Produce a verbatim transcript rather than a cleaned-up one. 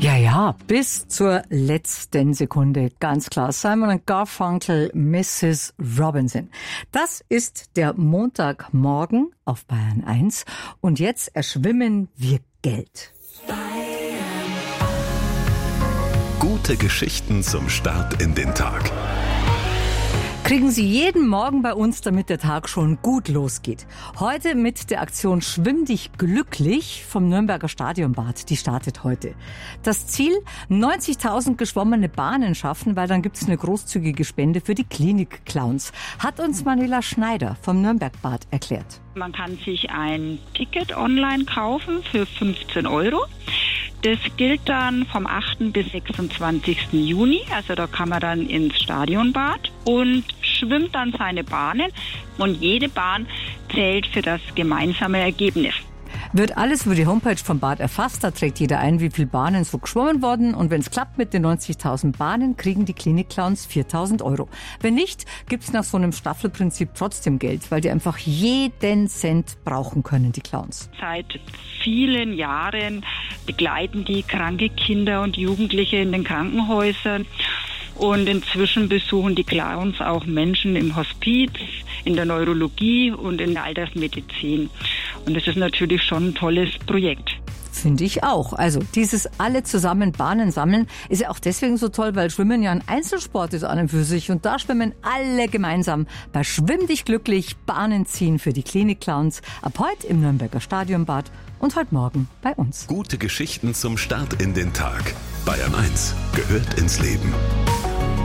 Ja, ja, bis zur letzten Sekunde, ganz klar. Simon und Garfunkel, Missus Robinson. Das ist der Montagmorgen auf Bayern eins und jetzt erschwimmen wir Geld. Gute Geschichten zum Start in den Tag. Kriegen Sie jeden Morgen bei uns, damit der Tag schon gut losgeht. Heute mit der Aktion Schwimm dich glücklich vom Nürnberger Stadionbad. Die startet heute. Das Ziel, neunzigtausend geschwommene Bahnen schaffen, weil dann gibt's eine großzügige Spende für die Klinik-Clowns. Hat uns Manuela Schneider vom Nürnbergbad erklärt. Man kann sich ein Ticket online kaufen für fünfzehn Euro. Das gilt dann vom achten bis sechsundzwanzigsten Juni. Also da kann man dann ins Stadionbad und schwimmt dann seine Bahnen. Und jede Bahn zählt für das gemeinsame Ergebnis. Wird alles über die Homepage vom Bad erfasst, da trägt jeder ein, wie viele Bahnen so geschwommen wurden. Und wenn es klappt mit den neunzigtausend Bahnen, kriegen die Klinik-Clowns viertausend Euro. Wenn nicht, gibt's nach so einem Staffelprinzip trotzdem Geld, weil die einfach jeden Cent brauchen können, die Clowns. Seit vielen Jahren begleiten die kranke Kinder und Jugendliche in den Krankenhäusern. Und inzwischen besuchen die Clowns auch Menschen im Hospiz, in der Neurologie und in der Altersmedizin. Und das ist natürlich schon ein tolles Projekt. Finde ich auch. Also dieses alle zusammen Bahnen sammeln ist ja auch deswegen so toll, weil Schwimmen ja ein Einzelsport ist an und für sich. Und da schwimmen alle gemeinsam bei Schwimm dich glücklich, Bahnen ziehen für die Klinik-Clowns. Ab heute im Nürnberger Stadionbad und heute Morgen bei uns. Gute Geschichten zum Start in den Tag. Bayern eins gehört ins Leben.